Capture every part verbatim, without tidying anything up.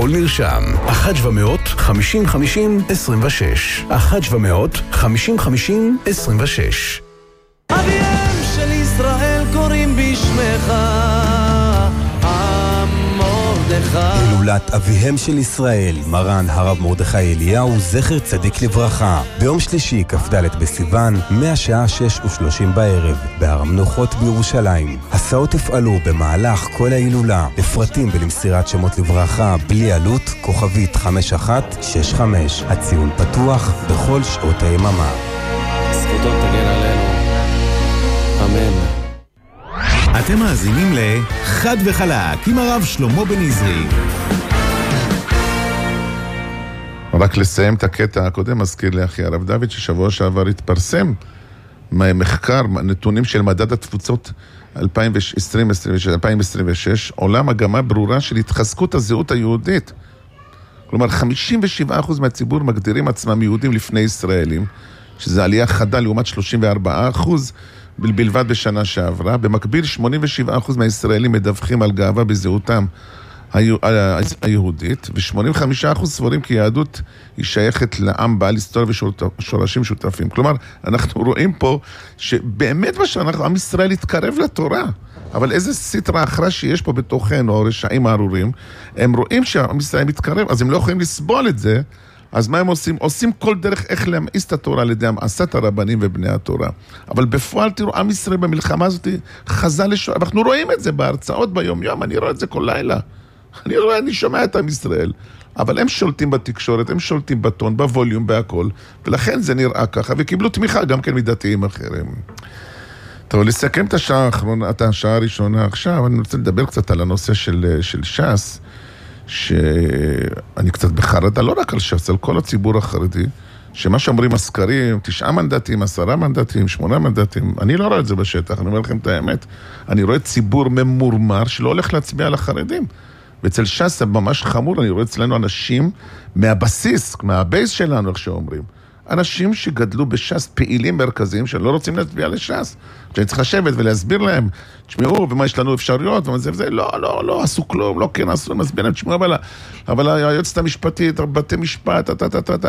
הכל נרשם. אחת שבע מאות חמישים חמישים עשרים ושש. אחת שבע מאות חמישים חמישים עשרים ושש. אביהם של ישראל קוראים בשמך מרדכי. הילולת אביהם של ישראל, מרן הרב מרדכי אליהו, זכר צדיק לברכה, ביום שלישי כ"ד בסיוון, מהשעה שש ושלושים בערב, בהר המנוחות בירושלים. הסעות יפעלו במהלך כל ההילולה. לפרטים ולמסירת שמות לברכה בלי עלות, כוכבית חמש אחת שש חמש. הציון פתוח בכל שעות היממה. זכותו תגן עלינו, אמן. אתם מאזינים לחד וחלק עם הרב שלמה בן עזרי. רק לסיים את הקטע הקודם, מזכיר לי אחי הרב דוד ששבוע שעבר התפרסם מחקר, נתונים של מדד התפוצות אלפיים עשרים ושש, עולה מגמה ברורה של התחזקות הזהות היהודית. כלומר, חמישים ושבעה אחוז מהציבור מגדירים עצמם יהודים לפני ישראלים, שזה עלייה חדה לעומת שלושים וארבעה אחוז בלבד בשנה שעברה. במקביל, שמונים ושבעה אחוז מהישראלים מדווחים על גאווה בזהותם היהודית, ו-שמונים וחמישה אחוז סבורים כי יהדות היא שייכת לעם בעל היסטוריה ושורשים שותפים. כלומר, אנחנו רואים פה שבאמת מה שאנחנו, עם ישראל התקרב לתורה, אבל איזה סטרה אחרה שיש פה בתוכנו, או רשעים הארורים, הם רואים שעם ישראל מתקרב, אז הם לא יכולים לסבול את זה. אז מה הם עושים? עושים כל דרך איך להמאיס את התורה על ידי המאסת הרבנים ובני התורה. אבל בפועל תראו, עם ישראל במלחמה הזאת חז"ל לשואה. אנחנו רואים את זה בהרצאות ביום יום, אני רואה את זה כל לילה. אני רואה, אני שומע את עם ישראל. אבל הם שולטים בתקשורת, הם שולטים בטון, בווליום, בהכל. ולכן זה נראה ככה, וקיבלו תמיכה גם כן מדתיים אחרים. טוב, לסכם את השעה האחרונה, את השעה הראשונה עכשיו, אני רוצה לדבר קצת על הנושא של, של ש"ס. שאני קצת בחרדה, לא רק על ש"ס, על כל הציבור החרדי, שמה שאומרים הסקרים, תשעה מנדטים, עשרה מנדטים, שמונה מנדטים, אני לא רואה את זה בשטח, אני אומר לכם את האמת. אני רואה ציבור ממורמר שלא הולך להצביע על החרדים. ואצל ש"ס זה ממש חמור, אני רואה אצלנו אנשים מהבסיס, מהבייס שלנו, איך שאומרים. אנשים שגדלו בש"ס, פעילים מרכזיים, שלא רוצים להצביע לש"ס. שאני צריך לשבת ולהסביר להם, תשמעו, ומה יש לנו אפשרויות, ומה זה וזה, לא, לא, לא, עשו כלום, לא כן, עשו, מסביר להם, תשמעו, אבל, אבל היועצת המשפטית, בתי משפט, ת, ת, ת, ת,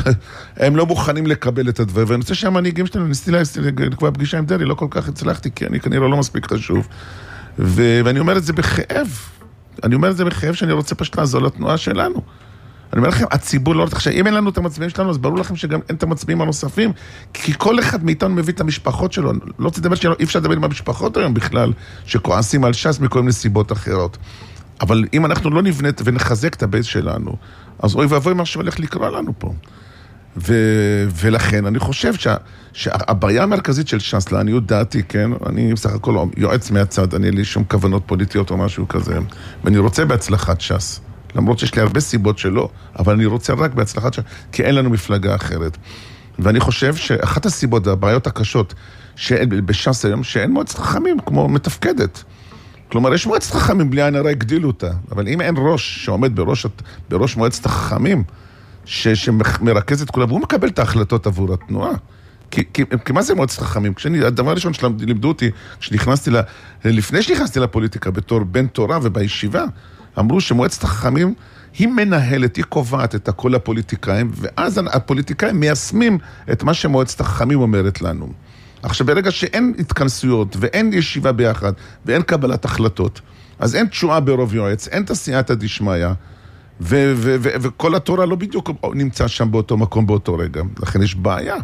הם לא מוכנים לקבל את הדבר, ואני רוצה שהמנהיגים שלנו, ניסיתי לקבוע פגישה עם דרי, לא כל כך הצלחתי, כי אני כנראה לא מספיק חשוב, ו, ואני אומר את זה בכאב, אני אומר את זה בכאב שאני רוצה פשוט לעזור לתנועה שלנו. אני אומר לכם, הציבור לא... עכשיו, אם אין לנו את המצביעים שלנו, אז ברור לכם שגם אין את המצביעים הנוספים, כי כל אחד מאיתנו מביא את המשפחות שלו. לא תדבר שלא, אי אפשר לדבר עם המשפחות היום בכלל, שכועסים על ש"ס מכל מיני סיבות אחרות. אבל אם אנחנו לא נבנה ונחזק את הבייס שלנו, אז אוי ואבוי מה שהולך לקרוא לנו פה. ו... ולכן אני חושב שה... שהבעיה המרכזית של ש"ס, לעניות דעתי, כן, אני בסך הכל יועץ מהצד, אני אין לי שום כוונות פוליטיות או משהו כזה, ואני רוצה בהצלחת ש"ס. למרות שיש לי הרבה סיבות שלא, אבל אני רוצה רק בהצלחת ש"ס, כי אין לנו מפלגה אחרת. ואני חושב שאחת הסיבות, הבעיות הקשות בש"ס היום, שאין מועצת חכמים כמו מתפקדת. כלומר, יש מועצת חכמים, בלי עין הרע הגדילו אותה, אבל אם אין ראש שעומד בראש, בראש מועצת החכמים, ש, שמרכז את כולם, והוא מקבל את ההחלטות עבור התנועה. כי, כי, כי מה זה מועצת חכמים? כשאני, הדבר הראשון שלימדו אותי, כשנכנסתי לה, לפני שנכנסתי לפוליטיקה, בתור בן תורה ובישיבה, אמרו שמועצת החכמים היא מנהלת, היא קובעת את כל הפוליטיקאים, ואז הפוליטיקאים מיישמים את מה שמועצת החכמים אומרת לנו. עכשיו, ברגע שאין התכנסויות ואין ישיבה ביחד ואין קבלת החלטות, אז אין תשועה ברוב יועץ, אין תעשייתא דשמיא, ו- ו- ו- וכל התורה לא בדיוק נמצא שם באותו מקום באותו רגע. לכן יש בעיה.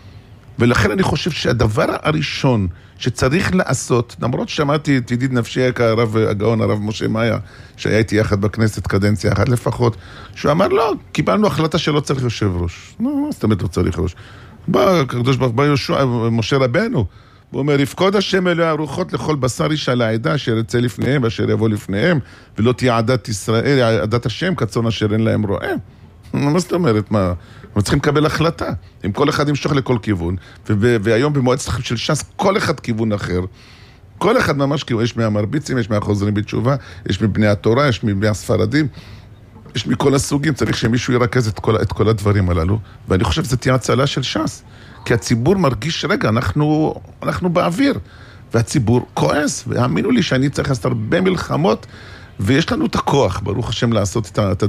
ולכן אני חושב שהדבר הראשון שצריך לעשות, למרות ששמעתי את ידיד נפשי הרב הגאון, הרב משה מאיה, שהיה איתי יחד בכנסת קדנציה אחת לפחות, שהוא אמר, לא, קיבלנו החלטה שלא צריך יושב ראש. לא, זאת אומרת לא צריך ראש. בא הקדוש ברוך הוא, יהושע, משה רבנו, הוא אומר, יפקוד השם אלוהי הרוחות לכל בשר איש על העדה, אשר יצא לפניהם ואשר יבוא לפניהם, ולא תהיה עדת ישראל, עדת השם, כצאן אשר אין להם רועה. מה זאת אומרת? מה? אנחנו צריכים לקבל החלטה. אם כל אחד ימשוך לכל כיוון, והיום במועצת של ש"ס, כל אחד כיוון אחר. כל אחד ממש כיוון, יש מהמרביצים, יש מהחוזרים בתשובה, יש מבני התורה, יש מבני הספרדים, יש מכל הסוגים, צריך שמישהו ירכז את כל, את כל הדברים הללו, ואני חושב שזו תהיה הצלה של ש"ס, כי הציבור מרגיש, רגע, אנחנו, אנחנו באוויר, והציבור כועס, והאמינו לי שאני צריך לעשות הרבה מלחמות, ויש לנו את הכוח, ברוך השם, לעשות את